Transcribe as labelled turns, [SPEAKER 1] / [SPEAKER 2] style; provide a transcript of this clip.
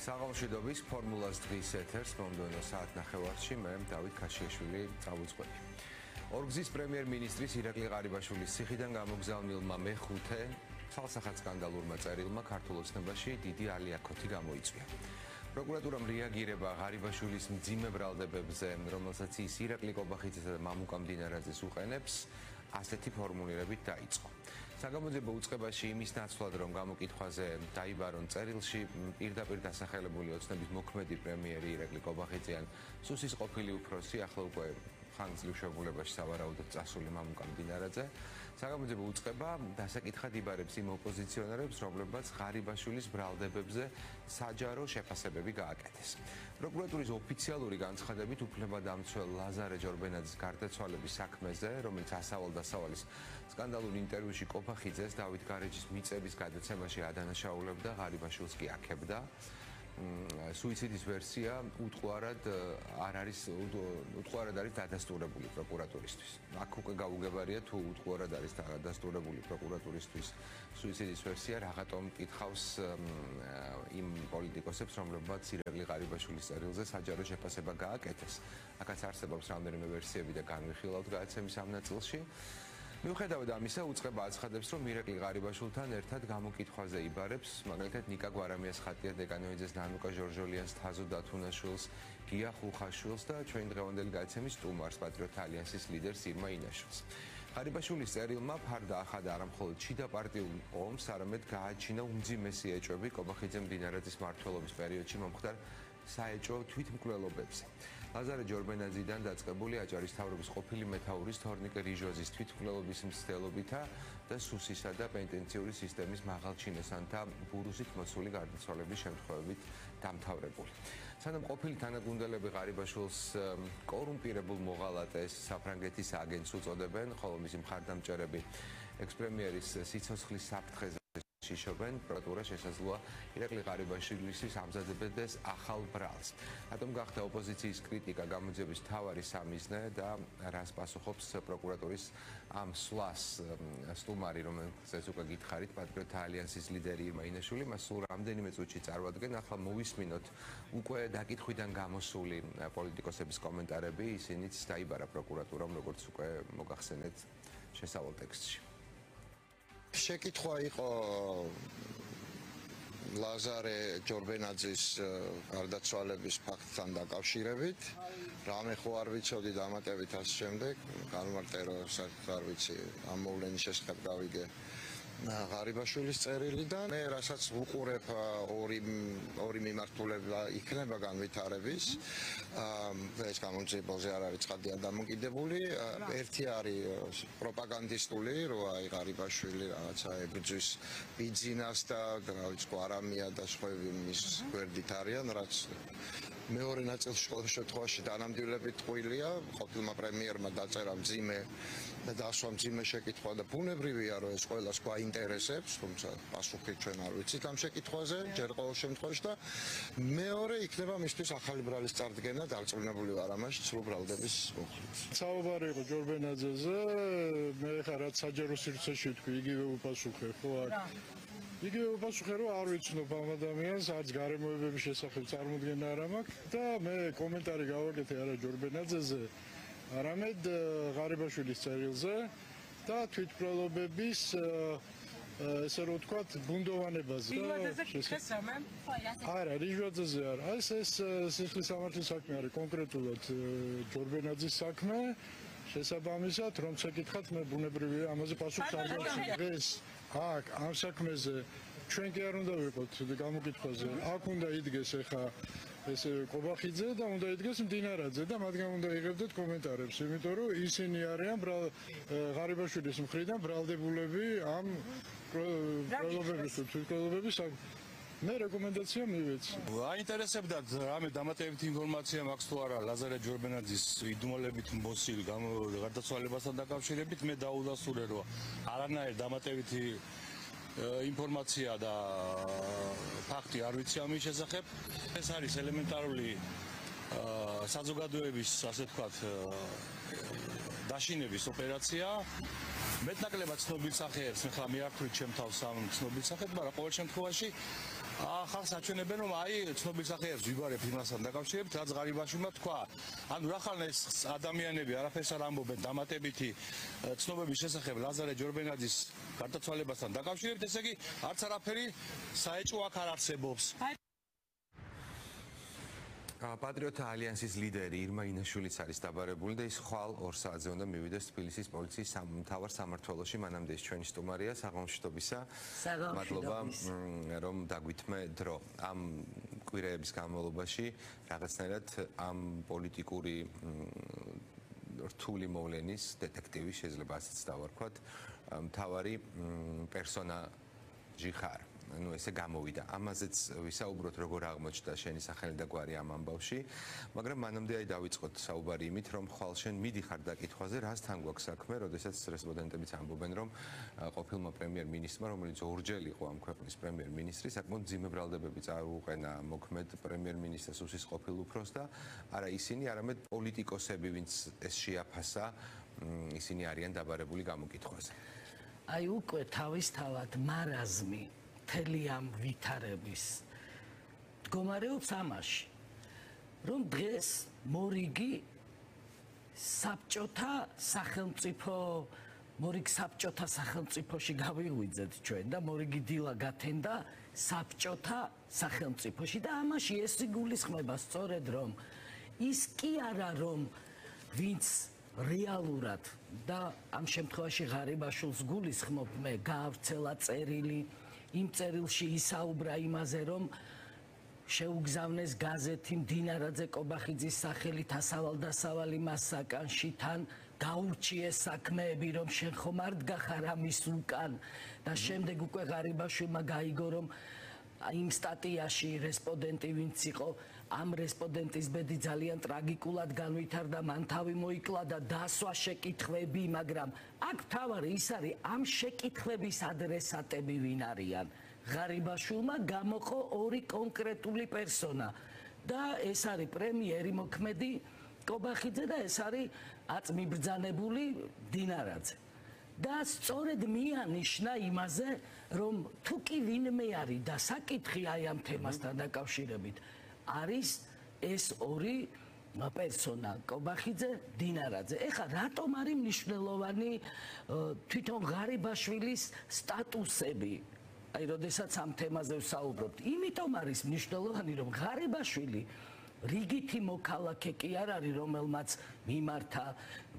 [SPEAKER 1] საღამოშიდობის ფორმულას დღის ეთერს მომდევნო საათ ნახევარში მე დავით ქაშიაშვილი წავუძღვები. ორგზის პრემიერ-მინისტრის ირაკლი ყარიბაშვილის ციხიდან გამოგზავნილმა მეხუთე ხალხსახად სკანდალურმა წერილმა ქართულ ოცნებაში დიდი ალიაქოთი გამოიწვია. პროკურატურამ რეაგირება ღარიბაშვილის მძიმე ბრალდებებზე, რომელსაც ის ირაკლი ყობახიძესა და მამუკა მდინარაძეს უყენებს, ასეთი ფორმულირებით დაიწყო. საგამოძიებო უწყებაში იმის ნაცვლად, რომ გამოკითხვაზე დაიბარონ წერილში პირდაპირ დასახელებული ოცნების მოქმედი პრემიერი ირაკლი ყობახიძე ან სუსის ყოფილი უფროსი, ახლა უკვე ხანგრძლივ შეებულებაში სავარაუდოდ წასული მამუკა მდინარაძე, საგამოძიებო უწყება დასაკითხად იბარებს იმ ოპოზიციონერებს, რომლებმაც ღარიბაშვილის ბრალდებებზე საჯარო შეფასებები გააკეთეს. პროკურატურის ოფიციალური განცხადებით უფლებადამცველ ლაზარე ჯორბენაძის გარდაცვალების საქმეზე, რომელიც ასავალ-დასავალის სკანდალურ ინტერვიუში ყობახიძეს დავით გარეჯის მიწების გადაცემაში ადანაშაულებდა, ღარიბაშვილს კი აქებდა. სუიციდის ვერსია უტყუარად არის დადასტურებული პროკურატურისთვის. აქ უკვე გაუგებარია თუ უტყუარად არის დადასტურებული პროკურატურისთვის სუიციდის ვერსია, რაღაცომ კითხავს იმ პოლიტიკოსებს, რომლებმაც ირაკლი ყარიბაშვილის წერილზე საჯარო შეფასება გააკეთეს. აქაც არსებობს რამდენიმე ვერსიები და განვიხილავთ გადაცემის ამ ნაწილში. მიუხედავად ამისა, უწყება აცხადებს, რომ ირაკლი ყარიბაშვილთან ერთად გამოკითხვაზე იბარებს, მაგალითად ნიკა გვარამიას ხატია დეკანოიძეს, ნანუკა ჟორჟოლიანს, თაზო დათუნაშვილს, გია ხუხაშვილს და ჩვენი დღევანდელი გადაცემის სტუმარს, პატრიოტთა ალიანსის ლიდერს ირმა ინაშვილს. ღარიბაშვილის წერილმა ფარდა ახადა არა მხოლოდ შიდა პარტიულ ომს, არამედ გააჩინა უმძიმესი ეჭვები ყობახიძე მდინარაძის მმართველობის პერიოდში მომხდარ საეჭვო თვითმკვლელობებზე. ლაზარე ჯორბენაძიდან დაწყებული აჭარისთავრობის ყოფილი მეთაურის თორნიკე რიჟოზის თვითმკვლელობის მცდელობითა და სუსისა და პენტენციური სისტემის მაღალჩინესანთა ბურუსით მოსული გარდაცვალების შემთხვევებით დამთავრებული. სანამ ყოფილი თანაგუნდელები ღარიბაშვილს კორუმპირებულ მოღალატეს საფრანგეთის აგენტს უწოდებენ, ხოლო მისი მხარდამჭერები ექს-პრემიერის სიცოცხლის საფრთხეზე შიშობენ, პროკურატურა შესაძლოა ირაკლი ყარიბაშვილისთვის ამზადებდეს ახალ ბრალს. რატომ გახდა ოპოზიციის კრიტიკა გამოძიების მთავარი სამიზნე და რას პასუხობს პროკურატურის ამ სვლას სტუმარი, რომელსაც უკვე გითხარით, პატრიოტთა ალიანსის ლიდერი ირმა ინაშვილი, მას სულ რამდენიმე წუთში წარვადგენ. ახლა მოვისმინოთ უკვე დაკითხვიდან გამოსული პოლიტიკოსების კომენტარები, ისინიც დაიბარა პროკურატურამ, როგორც უკვე მოგახსენეთ შესავალ ტექსტში.
[SPEAKER 2] შეკითხვა იყო ლაზარე ჯორბენაძის გარდაცვალების ფაქტთან დაკავშირებით. რამე ხო არ ვიცოდი დამატებით ამ შემდეგ, განმარტო საერთოდ არ ვიცი ამ მოვლენის შესახებ გავიგე ღარიბაშვილის წერილიდან. მე რასაც ვუყურებ ორი მიმართულება იქნება განვითარების. ეს გამოძიებაზე არ არის ცხადია დამოკიდებული. ერთი არის პროპაგანდისტული, რომ აი ღარიბაშვილი რაღაცა ებრძვის ბიძინას და რაღაც გვარამია და სხვები მის გვერდით არიან, რაც მეორე ნაწილში ყოველ შემთხვევაში დანამდვილებით ტყუილია. ყოფილმა პრემიერმა დაწერა მძიმე და დასვა მძიმე შეკითხვა და ბუნებრივია, რომ ეს ყველას გვაინტერესებს, თუმცა პასუხი ჩვენ არ ვიცით ამ შეკითხვაზე, ჯერ ყოველ შემთხვევაში და მეორე იქნება მისთვის ახალი ბრალის წარდგენა, დარწმუნებული ვარ ამაში სრულ ბრალდების მოხდით.
[SPEAKER 3] საუბარი იყო ჯორბენაძეზე, მე ხარ რაც საჯარო სივრცეში თქვი, იგივე უპასუხე, ხო არ? იგივე უპასუხე, რომ არ ვიცნობ ამ ადამიანს, არც გარემოებების შესახებ წარმოდგენა არ მაქვს და მე კომენტარი გავაკეთე არა ჯორბენაძეზე, არამედ ღარიბაშვილის წერილზე და თვითმკვლელობების ესე რომ ვთქვათ, ბუნდოვანებაზე. არა, რიჟვაძეზე არა. ეს სიხლის სამართლის საქმე არის კონკრეტულად ჯორბენაძის საქმე. შესაბამისად, რომ შეკითხათ, მე ბუნებრივია ამაზე პასუხს არ გავცემ. დღეს აქ ამ საქმეზე ჩვენ კი არ უნდა ვიყოთ გამოკითხვაზე. აქ უნდა იდგეს ახლა ეს ყობახიძე და უნდა იდგეს მდინარაძე და მათგან უნდა იღებდეთ კომენტარებს, იმიტომ რომ ისინი არიან ღარიბაშვილის მხრიდან ბრალდებულები ამ პროლოგების თუ თვითმკვლელობების მე რეკომენდაცია მივეცი.
[SPEAKER 4] აინტერესებდათ რამე დამატებითი ინფორმაცია მაქვს თუ არა ლაზარე ჯორბენაძის იდუმალებით მოსილ გარდაცვალებასთან დაკავშირებით, მე დაუდასტურე რომ არანაირ დამატებითი ინფორმაცია და ფაქტი არ ვიცი ამის შესახებ. ეს არის ელემენტარული საზოგადოების, ასე ვთქვათ, დაშინების ოპერაცია. მეტნაკლებად ცნობილ სახეებს, მე ხა მიართვით ჩემ თავს ამ ცნობილ სახეებს, მაგრამ ყოველ შემთხვევაში ახალ საჩვენებენ რომ აი ცნობილ სახეებს ვიბარებ იმასთან დაკავშირებით რაც ღარიბაშვილმა თქვა. ანუ რახან ეს ადამიანები არაფერს არ ამბობენ დამატებითი ცნობების შესახებ ლაზარე ჯორბენაძის გარდაცვალებასთან დაკავშირებით, ესე იგი არც არაფერი საეჭვო აქ არ არსებობს.
[SPEAKER 1] Patriota ალიანსის ლიდერი ირმა ინაშვილიც არის დაბარებული და ის ხვალ 2 საათზე უნდა მივიდეს თბილისის პოლიციის მთავარ სამმართველოში. მანამდე ის ჩვენი სტუმარია. საღამოშტობისა. მადლობა რომ დაგვითმე დრო. ამ კვირეების განმავლობაში რაღაცნაირად ამ პოლიტიკური რთული მოვლენის დეტექტივი შეიძლება ასეც დავარქვათ მთავარი პერსონაჟი ხარ. Ну, ესე გამოვიდა. ამაზეც ვისაუბროთ, როგორ აღმოჩნდა შენი სახელი და გვარი ამ ამბავში, მაგრამ მანამდე აი დავიწყოთ საუბარი იმით, რომ ხვალ შენ მიდიხარ დაკითხვაზე, რასთან გვაქვს საქმე, როდესაც რესპონდენტებიც ამბობენ, რომ ყოფილმა პრემიერ-მინისტრმა, რომელიც ორჯერ იყო ამ ქვეყნის პრემიერ-მინისტრი, საკმაოდ მძიმე ბრალდებები წარუყენა მოქმედ პრემიერ-მინისტრს უსის ყოფილ უფროსს და არა ისინი, არამედ პოლიტიკოსები, ვინც ეს შეაფასა, ისინი არიან დაბარებული გამოკითხვაზე.
[SPEAKER 5] აი უკვე თავისთავად მარაზმი მთელი ამ ვითარების მდგომარეობს ამაში, რომ დღეს მორიგი საბჭოთა სახელმწიფოში გავიღვიძეთ ჩვენ და მორიგი დილა გათენდა საბჭოთა სახელმწიფოში და ამაში ეს იგულისხმება სწორედ რომ ის კი არა რომ ვინც რეალურად და ამ შემთხვევაში ღარიბაშვილს გულისხმობ მე გაავრცელა წერილი იმ წერილში ისაუბრა იმაზე, რომ შეუგზავნეს გაზეთი მდინარაძე კობახიძის სახელით ასავალ-დასავალი მას საკანში თან გაურჩიეს საქმეები, რომ შენ ხომ არ დგახარ ამის უკან და შემდეგ უკვე ღარიბაშვილმა გაიგო, რომ იმ სტატიაში რესპონდენტი ვინც იყო, ამ რესპონდენტის ბედი ძალიან ტრაგიკულად განვითარდა, მან თავი მოიკლა და დასვა შეკითხვები, მაგრამ აქ თავარი ის არის, ამ შეკითხვების ადრესატები ვინ არიან? ღარიბაშვილმა გამოყო 2 კონკრეტული პერსონა და ეს არის პრემიერი მოქმედი კობახიძე და ეს არის აწმიბრძანებული დინარაძე. და სწორედ მიანიშნა იმაზე, რომ თუ კი ვინმე არის და საკითხი აი ამ თემასთან დაკავშირებით არის ეს 2 პერსონა კობახიძე, დინარაძე. ეხლა რატომ არის მნიშვნელოვანი თვითონ ღარიბაშვილის სტატუსები? აი, როდესაც ამ თემაზე ვსაუბრობთ, იმიტომ არის მნიშვნელოვანი, რომ ღარიბაშვილი რიგითი მოქალაქე კი არ არის, რომელმაც მიმართა